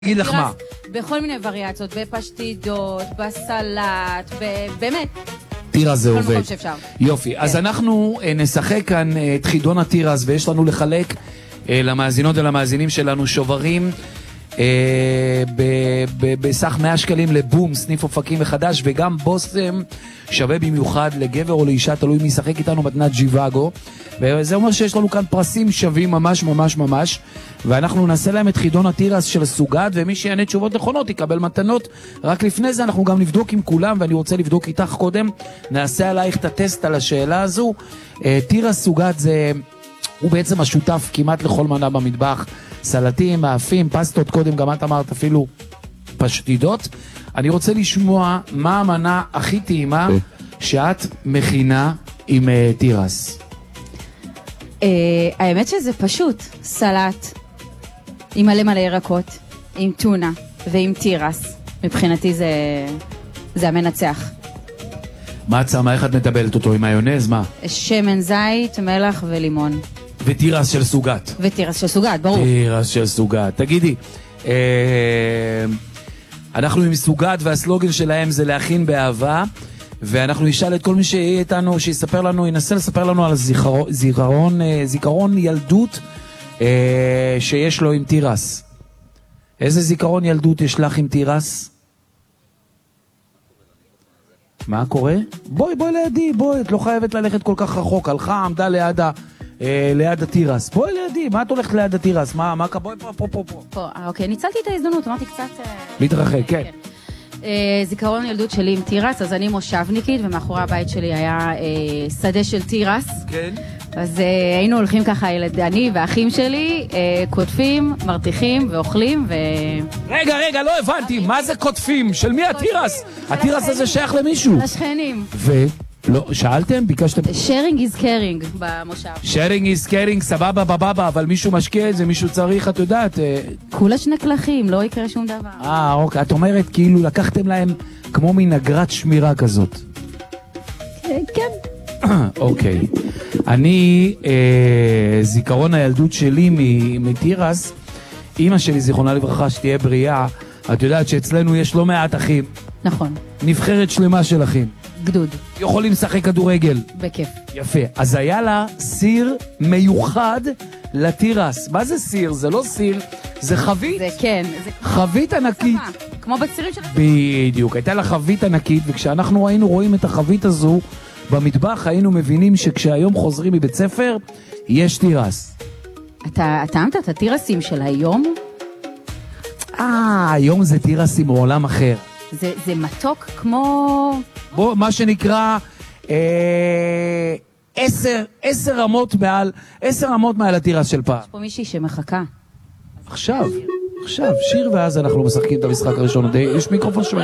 אגיד לך מה. בכל מיני וריאציות, בפשטידות, בסלט, באמת. תירס זה עובד. כל מקום שאפשר. יופי, אז אנחנו נשחק כאן את חידון התירס, ויש לנו לחלק למאזינות ולמאזינים שלנו שוברים בסך 100 שקלים לבום, סניף אופקים וחדש, וגם בוסם שווה במיוחד לגבר או לאישה, תלוי מי ישחק איתנו מתנת ג'יוואגו, וזה אומר שיש לנו כאן פרסים שווים ממש ממש ממש, ואנחנו נעשה להם את חידון התירס של סוגת, ומי שיענה תשובות נכונות יקבל מתנות. רק לפני זה אנחנו גם נבדוק עם כולם, ואני רוצה לבדוק איתך קודם, נעשה עלייך את הטסט על השאלה הזו. תירס סוגת זה, הוא בעצם השותף כמעט לכל מנה במטבח, סלטים, מאפים, פסטות, קודם גם את אמרת אפילו פשטידות. אני רוצה לשמוע מה המנה הכי טעימה שאת מכינה עם תירס. האמת שזה פשוט, סלט עם מלא מלא ירקות, עם טונה ועם תירס. מבחינתי זה המנצח. מה את שמה, איך את מטבלת אותו? עם מיונז, מה? שמן זית, מלח ולימון. ותירס של סוגת. ותירס של סוגת, ברור. תירס של סוגת. תגידי, אנחנו עם סוגת והסלוגן שלהם זה להכין באהבה, ואנחנו נשאל את כל מי שיהיה איתנו, שיספר לנו, ינסה לספר לנו על זיכרון ילדות שיש לו עם תירס. איזה זיכרון ילדות יש לך עם תירס? מה קורה? בואי לידי, בואי, את לא חייבת ללכת כל כך רחוק, הלכה, עמדה ליד התירס. בואי לידי, מה את הולכת ליד התירס? מה, בואי פה. פה, אוקיי, ניצלתי את ההזדמנות, אמרתי קצת... להתרחק, כן. זיכרון ילדות שלי עם תירס, אז אני מושבניקית, ומאחורי הבית שלי היה שדה של תירס. כן. אז היינו הולכים ככה, אני והאחים שלי, קוטפים, מרתיחים ואוכלים, רגע, לא הבנתי, מה זה קוטפים? של מי התירס? התירס הזה שייך למישהו. לשכנים. לא, שאלתם? ביקשתם? sharing is caring במושב. sharing is caring, סבבה בבבה, אבל מישהו משקיע את זה, מישהו צריך, את יודעת. כולה שני קלחים, לא יקרה שום דבר. אוקיי, את אומרת כאילו לקחתם להם כמו מין אגרת שמירה כזאת. כן. אוקיי. אני, זיכרון הילדות שלי מתירס, אמא שלי זיכרונה לברכה שתהיה בריאה, את יודעת שאצלנו יש לא מעט אחים. נכון. נבחרת שלמה של אחים. גדוד. יכולים לשחק כדורגל. בכיף. יפה. אז היה לה סיר מיוחד לתירס. מה זה סיר? זה לא סיר, זה חבית. זה כן. חבית ענקית. כמו בצירים של... בדיוק. הייתה לה חבית ענקית, וכשאנחנו היינו רואים את החבית הזו במטבח, היינו מבינים שכשהיום חוזרים מבית ספר, יש תירס. אתה טעמת את התירסים של היום? היום זה תירסים מעולם אחר. זה מתוק כמו... בוא, מה שנקרא 10 רמות מעל התירס של פעם. יש פה מישהי שמחכה. עכשיו, שיר ואז אנחנו משחקים את המשחק הראשון. יש מיקרופון שומע.